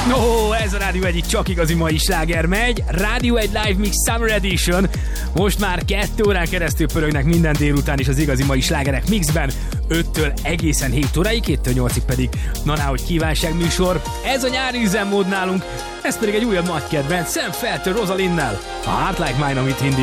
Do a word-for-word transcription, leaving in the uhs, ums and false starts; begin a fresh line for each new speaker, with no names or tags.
No, ez a Rádió egy csak igazi mai sláger megy. Rádió egy Live Mix Summer Edition. Most már kettő órán keresztül pörögnek minden délután is az igazi mai slágerek mixben. öttől egészen hét óráig, héttől nyolcig pedig na hogy kívánság műsor. Ez a nyári üzemmód nálunk, ez pedig egy újabb nagy kedvenc, Sam Feltől Rosalinnel. A Heart Like Mine, amit hindi.